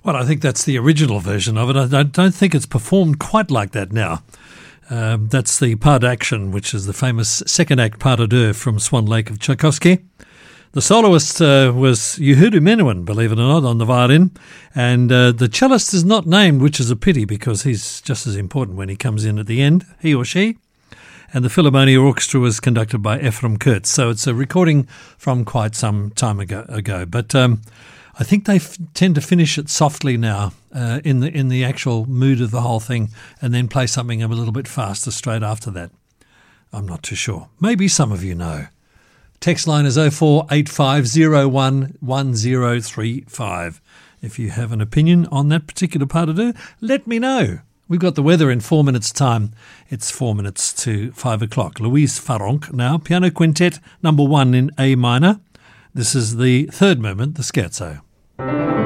Well, I think that's the original version of it. I don't think it's performed quite like that now. That's the Pas d'Action, which is the famous second act pas de deux from Swan Lake of Tchaikovsky. The soloist was Yehudi Menuhin, believe it or not, on the violin. And the cellist is not named, which is a pity because he's just as important when he comes in at the end, he or she. And the Philharmonia Orchestra was conducted by Ephraim Kurtz. So it's a recording from quite some time ago. But I think they tend to finish it softly now in the actual mood of the whole thing and then play something a little bit faster straight after that. I'm not too sure. Maybe some of you know. Text line is 0485011035. If you have an opinion on that particular pas de deux, let me know. We've got the weather in 4 minutes' time. It's 4 minutes to 5 o'clock. Louise Farronc now, Piano Quintet, number 1 in A minor. This is the third movement, the Scherzo.